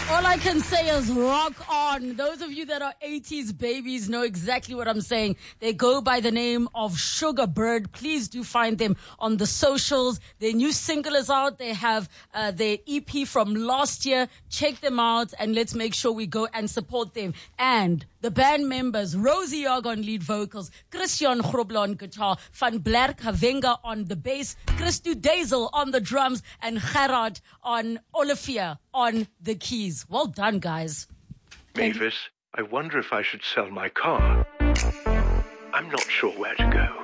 All I can say is rock on. Those of you that are 80s babies know exactly what I'm saying. They go by the name of Sugar Bird. Please do find them on the socials. Their new single is out. They have their EP from last year. Check them out and let's make sure we go and support them. And the band members, Rosie Yog on lead vocals, Christian Grobler on guitar, Van Blerk Havenga on the bass, Christu Dazel on the drums, and Gerard on Olivia on the keys. Well done, guys. Mavis, I wonder if I should sell my car. I'm not sure where to go.